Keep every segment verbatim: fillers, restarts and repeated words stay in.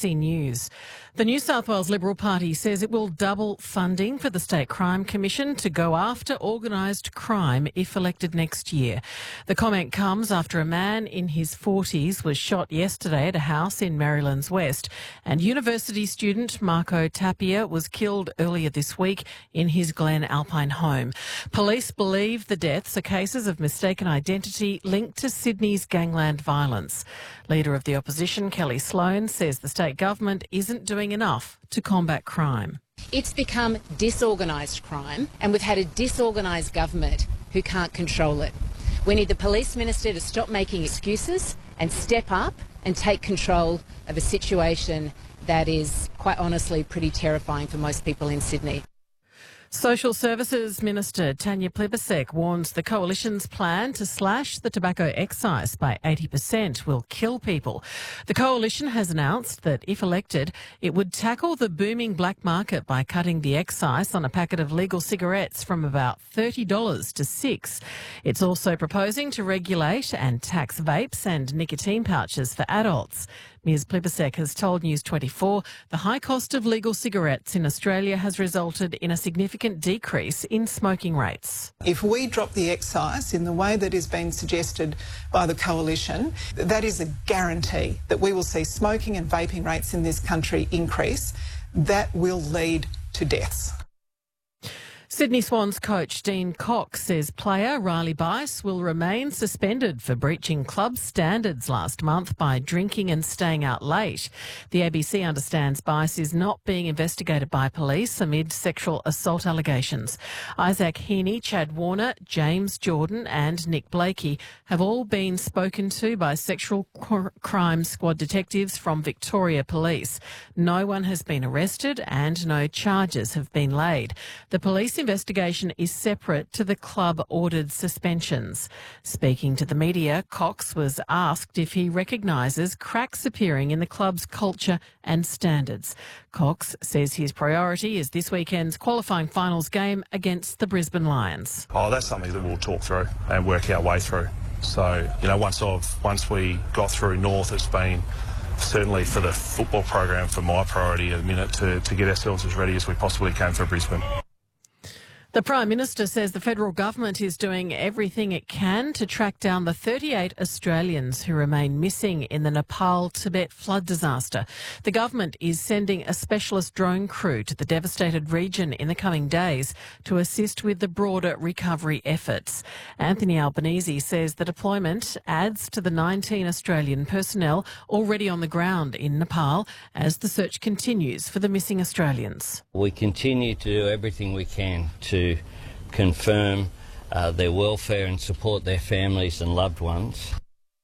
C News. The New South Wales Liberal Party says it will double funding for the State Crime Commission to go after organised crime if elected next year. The comment comes after a man in his forties was shot yesterday at a house in Maryland's West, and university student Marco Tapia was killed earlier this week in his Glen Alpine home. Police believe the deaths are cases of mistaken identity linked to Sydney's gangland violence. Leader of the opposition, Kelly Sloan, says the state government isn't doing enough to combat crime. It's become disorganised crime, and we've had a disorganised government who can't control it. We need the police minister to stop making excuses and step up and take control of a situation that is, quite honestly, pretty terrifying for most people in Sydney. Social Services Minister Tanya Plibersek warns the Coalition's plan to slash the tobacco excise by eighty percent will kill people. The Coalition has announced that if elected, it would tackle the booming black market by cutting the excise on a packet of legal cigarettes from about thirty dollars to six dollars. It's also proposing to regulate and tax vapes and nicotine pouches for adults. Miz Plibersek has told News twenty-four the high cost of legal cigarettes in Australia has resulted in a significant decrease in smoking rates. If we drop the excise in the way that is being suggested by the Coalition, that is a guarantee that we will see smoking and vaping rates in this country increase. That will lead to deaths. Sydney Swans coach Dean Cox says player Riley Bice will remain suspended for breaching club standards last month by drinking and staying out late. The A B C understands Bice is not being investigated by police amid sexual assault allegations. Isaac Heaney, Chad Warner, James Jordan and Nick Blakey have all been spoken to by sexual crime squad detectives from Victoria Police. No one has been arrested and no charges have been laid. The police investigation is separate to the club-ordered suspensions. Speaking to the media, Cox was asked if he recognises cracks appearing in the club's culture and standards. Cox says his priority is this weekend's qualifying finals game against the Brisbane Lions. Oh, that's something that we'll talk through and work our way through. So, you know, once I've, once we got through North, it's been certainly for the football program for my priority at the minute to, to get ourselves as ready as we possibly can for Brisbane. The Prime Minister says the federal government is doing everything it can to track down the thirty-eight Australians who remain missing in the Nepal-Tibet flood disaster. The government is sending a specialist drone crew to the devastated region in the coming days to assist with the broader recovery efforts. Anthony Albanese says the deployment adds to the nineteen Australian personnel already on the ground in Nepal as the search continues for the missing Australians. We continue to do everything we can to to confirm uh, their welfare and support their families and loved ones.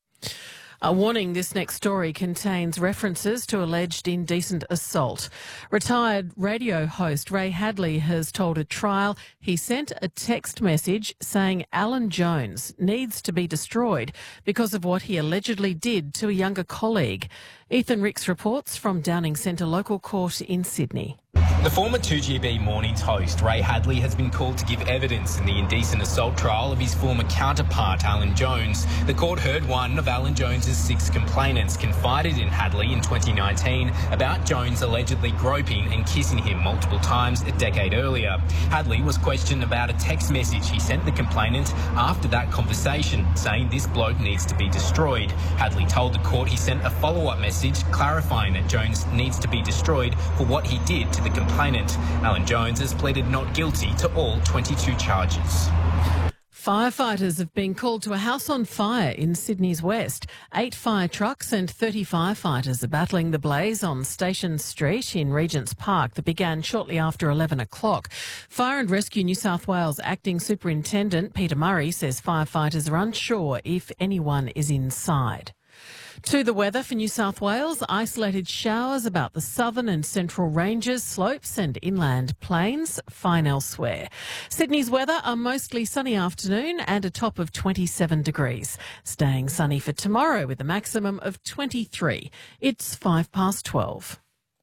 A warning, this next story contains references to alleged indecent assault. Retired radio host Ray Hadley has told a trial he sent a text message saying Alan Jones needs to be destroyed because of what he allegedly did to a younger colleague. Ethan Ricks reports from Downing Centre Local Court in Sydney. The former two G B Mornings host, Ray Hadley, has been called to give evidence in the indecent assault trial of his former counterpart, Alan Jones. The court heard one of Alan Jones's six complainants confided in Hadley in twenty nineteen about Jones allegedly groping and kissing him multiple times a decade earlier. Hadley was questioned about a text message he sent the complainant after that conversation, saying this bloke needs to be destroyed. Hadley told the court he sent a follow-up message clarifying that Jones needs to be destroyed for what he did to the complainant. Alan Jones has pleaded not guilty to all twenty-two charges. Firefighters have been called to a house on fire in Sydney's West. Eight fire trucks and thirty firefighters are battling the blaze on Station Street in Regent's Park that began shortly after eleven o'clock. Fire and Rescue New South Wales Acting Superintendent Peter Murray says firefighters are unsure if anyone is inside. To the weather for New South Wales, isolated showers about the southern and central ranges, slopes and inland plains, fine elsewhere. Sydney's weather, a mostly sunny afternoon and a top of twenty-seven degrees. Staying sunny for tomorrow with a maximum of twenty-three. It's five past twelve.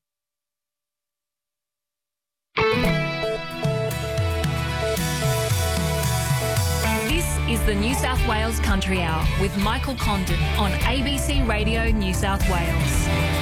Is the New South Wales Country Hour with Michael Condon on A B C Radio New South Wales.